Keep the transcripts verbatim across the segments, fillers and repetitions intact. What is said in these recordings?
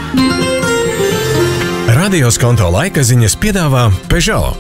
Radio Skonto laika ziņas piedāvā Peugeot.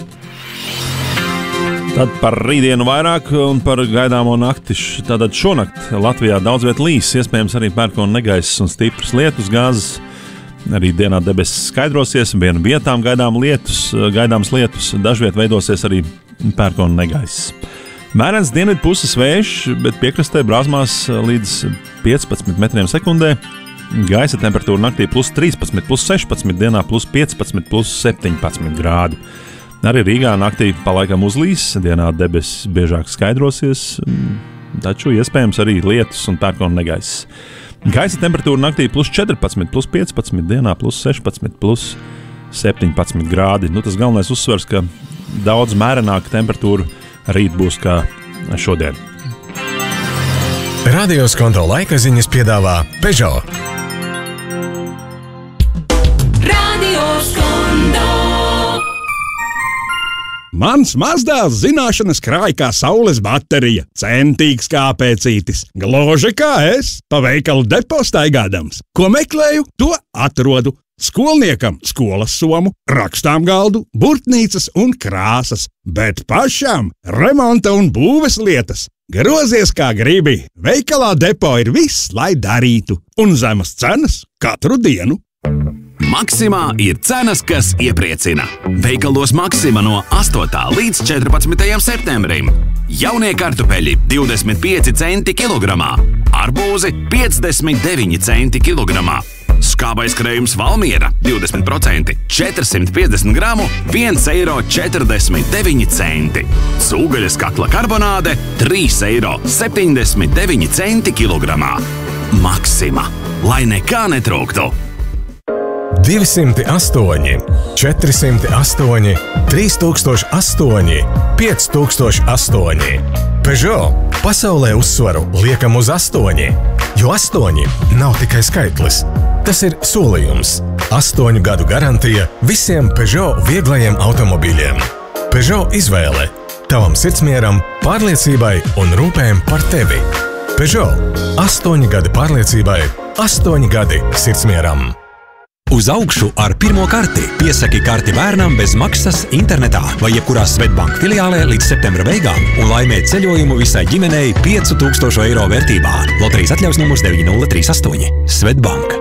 Tad par rītdienu vairāk un par gaidāmo nakti. Tātad šonakt Latvijā daudz viet līs, iespējams arī pērkona negaiss un stipras lietus gāzes. Arī dienā debesis skaidrosies, vienu vietām gaidām lietus, gaidāms lietus, dažviet veidosies arī pērkona negaiss. Mērens dienvidu puses vējš, bet piekrastē brāzmās līdz piecpadsmit metriem sekundē. Gaisa temperatūra naktī plus trīspadsmit, plus sešpadsmit, dienā plus piecpadsmit, plus septiņpadsmit grādi. Arī Rīgā naktī palaikam uzlīs, dienā debesis biežāk skaidrosies, taču iespējams arī lietus un pērkona negaiss. Gaisa temperatūra naktī plus četrpadsmit, plus piecpadsmit, dienā plus sešpadsmit, plus septiņpadsmit grādi. Nu, tas galvenais uzsvers, ka daudz mērenāka temperatūra rīt būs kā šodien. Radio Skonto laika ziņas piedāvā Peugeot. Radio Skonto. Mans mazdēls zināšanas krāj kā saules baterija, centīgs kā pēcītis, gluži kā es, pa veikalu depo staigādams. Ko meklēju, to atrodu. Skolniekam skolas somu, rakstām galdu, burtnīcas un krāsas, bet pašam remonta un būves lietas. Grozies kā gribi, veikalā depo ir viss, lai darītu, un zemas cenas katru dienu. Maksimā ir cenas, kas iepriecina. Veikalos Maksima no astotā līdz četrpadsmitajam septembrim. Jaunie kartupeļi divdesmit pieci centi kilogramā, arbūzi piecdesmit deviņi centi kilogramā. Skābais krējums Valmiera divdesmit procenti, četrsimt piecdesmit gramu, viens eiro četrdesmit deviņi centi. Cūgaļas kakla karbonāde trīs eiro septiņdesmit deviņi centi kilogramā. Maksima, lai nekā netrūktu. divsimt astoņi, četrdesmit astoņi, trīs tūkstoši astoņi, pieci tūkstoši astoņi. Peugeot. Pasaulē uzsvaru liekam uz astoņi, jo astoņi nav tikai skaitlis. Tas ir solījums. Astoņu gadu garantija visiem Peugeot vieglajiem automobīļiem. Peugeot izvēle. Tavam sirdsmieram, pārliecībai un rūpēm par tevi. Peugeot. Astoņi gadi pārliecībai, astoņi gadi sirdsmieram. Uz augšu ar pirmo karti. Piesaki karti bērnam bez maksas internetā vai jebkurā Svetbank filiālē līdz septembra beigām un laimē ceļojumu visai ģimenei piecu tūkstošu eiro vērtībā. Loterijas atļaus numurs deviņi nulle trīs astoņi. Svetbank.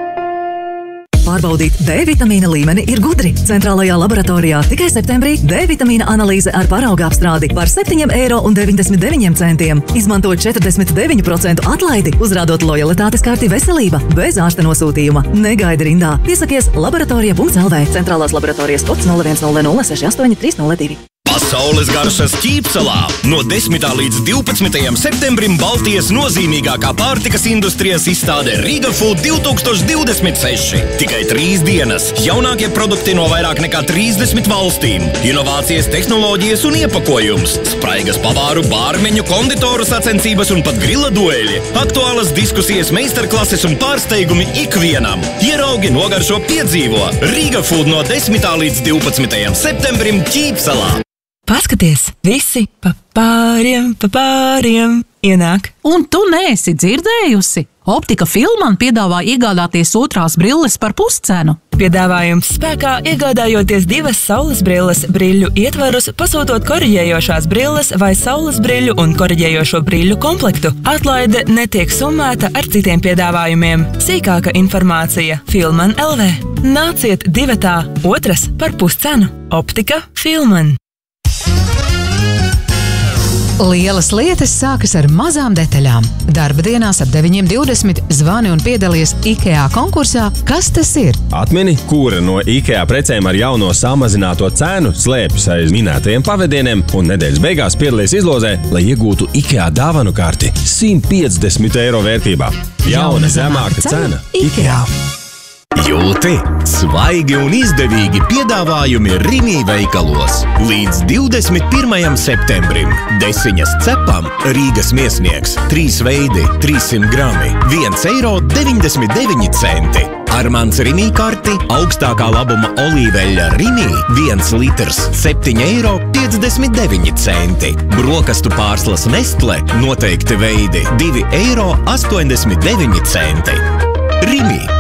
Pārbaudīt D vitamīna līmeni ir gudri. Centrālajā laboratorijā tikai septembrī D vitamīna analīze ar parauga apstrādi par septiņi eiro un deviņdesmit deviņi centiem. Izmantot četrdesmit deviņu procentu atlaidi, uzrādot lojalitātes karti veselība bez ārsta nosūtījuma. Negaidi rindā. Piesakies laboratorija punkts L V. Centrālās laboratorijas kods nulle viens nulle nulle seši astoņi trīs nulle divi. Pasaules garšas Ķīpselā. No desmitā līdz divpadsmitajam septembrim Baltijas nozīmīgākā pārtikas industrijas izstāde Riga Food divtūkstoš divdesmit seši. Tikai trīs dienas. Jaunākie produkti no vairāk nekā trīsdesmit valstīm. Inovācijas, tehnoloģijas un iepakojums. Spraigas pavāru, bārmeņu, konditoru sacensības un pat grila dueļi. Aktuālas diskusijas, meistarklases un pārsteigumi ikvienam. Ieraugi, nogaršo, piedzīvo. Riga Food no desmitā līdz divpadsmitajam septembrim Ķīpselā. Paskaties, visi pa pāriem, pa pāriem ienāk. Un tu neesi dzirdējusi? Optika Filman piedāvā iegādāties otrās brilles par puscenu. Piedāvājums spēkā iegādājoties divas saules brilles briļu ietvarus, pasūtot koriģējošās brilles vai saules briļu un koriģējošo briļu komplektu. Atlaide netiek summēta ar citiem piedāvājumiem. Sīkāka informācija Filman L V. Nāciet divatā, otras par puscenu. Optika Filman. Lielas lietas sākas ar mazām detaļām. Darba dienās ap deviņi divdesmit zvani un piedalies IKEA konkursā. Kas tas ir? Atmini, kura no IKEA precēm ar jauno samazināto cenu slēpjas aiz minētajiem pavadieniem un nedēļas beigās piedalies izlozē, lai iegūtu IKEA dāvanu karti simt piecdesmit eiro vērtībā. Jauna zemāka cena IKEA. Jūti, svaigi un izdevīgi piedāvājumi Rimi veikalos. Līdz divdesmit pirmajam septembrim desiņas cepam Rīgas miesnieks, trīs veidi, trīssimt grami, viens eiro deviņdesmit deviņi centi. Ar mans Rimi karti augstākā labuma olīveļa Rimi viens litrs, septiņi eiro piecdesmit deviņi centi. Brokastu pārslas Nestle noteikti veidi, divi eiro astoņdesmit deviņi centi. Rimi.